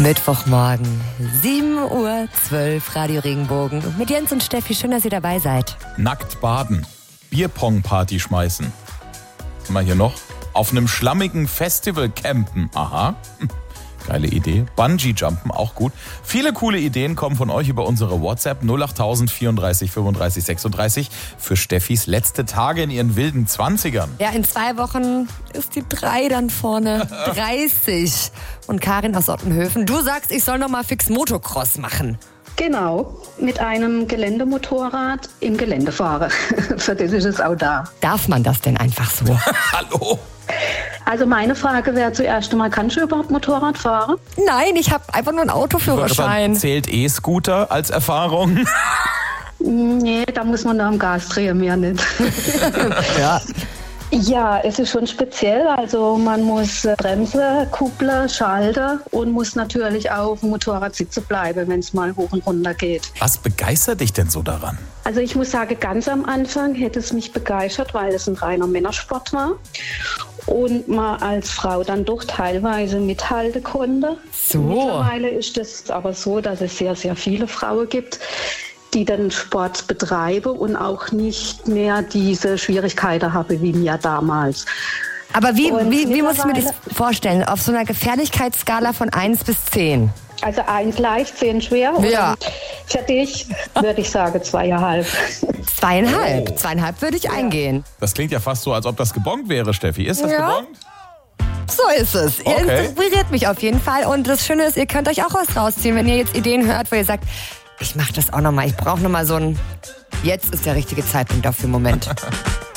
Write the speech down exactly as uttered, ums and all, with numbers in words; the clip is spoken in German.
Mittwochmorgen, sieben Uhr zwölf, Radio Regenbogen. Mit Jens und Steffi, schön, dass ihr dabei seid. Nackt baden, Bierpong-Party schmeißen. Was haben wir hier noch? Auf einem schlammigen Festival campen. Aha, geile Idee. Bungee-Jumpen, auch gut. Viele coole Ideen kommen von euch über unsere WhatsApp null acht null null vierunddreißig fünfunddreißig sechsunddreißig für Steffis letzte Tage in ihren wilden Zwanzigern. Ja, in zwei Wochen ist die drei dann vorne. dreißig. Und Karin aus Ottenhöfen, du sagst, ich soll noch mal fix Motocross machen. Genau, mit einem Geländemotorrad im Gelände fahren. Für das ist es auch da. Darf man das denn einfach so? Hallo? Also meine Frage wäre zuerst einmal, kannst du überhaupt Motorrad fahren? Nein, ich habe einfach nur einen Autoführerschein. Zählt E-Scooter als Erfahrung? Nee, da muss man da am Gas drehen, mehr nicht. Ja. Ja, es ist schon speziell. Also man muss Bremse, Kuppler, Schalter und muss natürlich auch auf dem Motorrad sitzen bleiben, wenn es mal hoch und runter geht. Was begeistert dich denn so daran? Also ich muss sagen, ganz am Anfang hätte es mich begeistert, weil es ein reiner Männersport war und man als Frau dann doch teilweise mithalten konnte. So. Mittlerweile ist es aber so, dass es sehr, sehr viele Frauen gibt, die den Sport betreiben und auch nicht mehr diese Schwierigkeiten haben wie mir damals. Aber wie, Und wie, wie muss ich mir das mittlerweile- vorstellen? Auf so einer Gefährlichkeitsskala von eins bis zehn? Also eins leicht, zehn schwer. Ja. Und für dich würde ich sagen zweieinhalb. Zweieinhalb. Oh. Zweieinhalb würde ich eingehen. Das klingt ja fast so, als ob das gebongt wäre, Steffi. Ist das Ja. gebongt? So ist es. Ihr Okay. inspiriert mich auf jeden Fall. Und das Schöne ist, ihr könnt euch auch was rausziehen, wenn ihr jetzt Ideen hört, wo ihr sagt, ich mache das auch nochmal. Ich brauche nochmal so ein, jetzt ist der richtige Zeitpunkt dafür, Moment.